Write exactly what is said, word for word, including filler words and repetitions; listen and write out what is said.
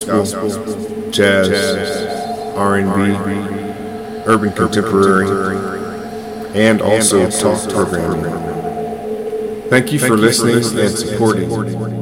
gospel, jazz, R and B, urban contemporary, and also talk programming. Thank you for listening and supporting